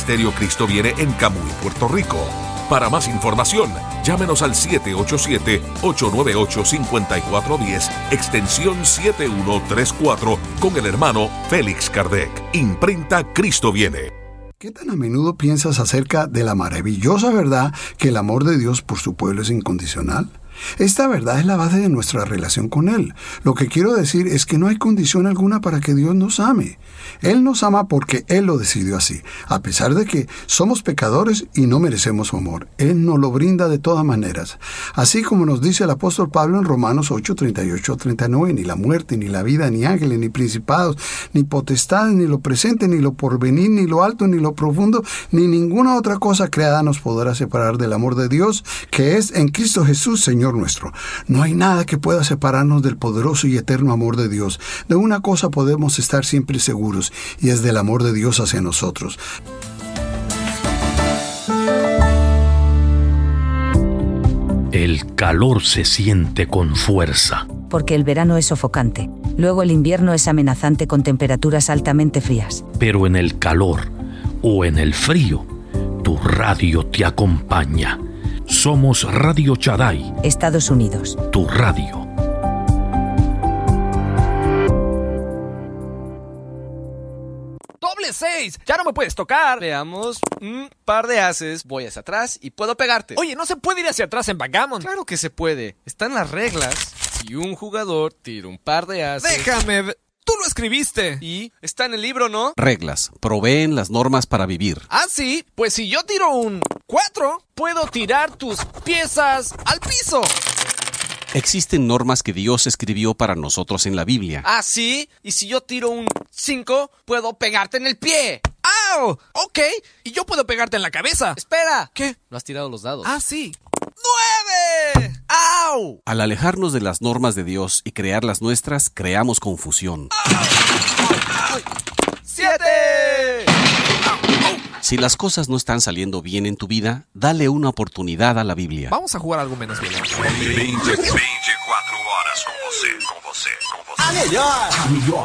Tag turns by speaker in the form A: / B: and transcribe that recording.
A: Ministerio Cristo Viene en Camuy, Puerto Rico. Para más información, llámenos al 787-898-5410, extensión 7134, con el hermano Félix Kardec. Imprenta Cristo Viene.
B: ¿Qué tan a menudo piensas acerca de la maravillosa verdad que el amor de Dios por su pueblo es incondicional? Esta verdad es la base de nuestra relación con Él. Lo que quiero decir es que no hay condición alguna para que Dios nos ame. Él nos ama porque Él lo decidió así. A pesar de que somos pecadores y no merecemos su amor, Él nos lo brinda de todas maneras. Así como nos dice el apóstol Pablo en Romanos 8:38-39, ni la muerte, ni la vida, ni ángeles, ni principados, ni potestades, ni lo presente, ni lo porvenir, ni lo alto, ni lo profundo, ni ninguna otra cosa creada nos podrá separar del amor de Dios, que es en Cristo Jesús, Señor nuestro. No hay nada que pueda separarnos del poderoso y eterno amor de Dios. De una cosa podemos estar siempre seguros, y es del amor de Dios hacia nosotros.
C: El calor se siente con fuerza.
D: Porque el verano es sofocante. Luego el invierno es amenazante con temperaturas altamente frías.
C: Pero en el calor o en el frío, tu radio te acompaña. Somos Radio Shaddai,
D: Estados Unidos.
C: Tu radio.
E: ¡Doble 6! ¡Ya no me puedes tocar! Veamos. Un par de ases. Voy hacia atrás y puedo pegarte. Oye, ¿no se puede ir hacia atrás en backgammon? Claro que se puede. Están las reglas. Si un jugador tira un par de ases... ¡Déjame ver! ¡Tú lo escribiste! Y está en el libro, ¿no?
F: Reglas. Proveen las normas para vivir.
E: Ah, sí. Pues si yo tiro un 4, puedo tirar tus piezas al piso.
F: Existen normas que Dios escribió para nosotros en la Biblia.
E: Ah, sí. Y si yo tiro un 5, puedo pegarte en el pie. ¡Au! Ok. Y yo puedo pegarte en la cabeza. Espera. ¿Qué? No has tirado los dados. Ah, sí. 9. ¡Au!
F: Al alejarnos de las normas de Dios y crear las nuestras, creamos confusión.
E: 7.
F: Si las cosas no están saliendo bien en tu vida, dale una oportunidad a la Biblia.
E: Vamos a jugar algo menos violento.
A: 24 horas con você.
G: A melhor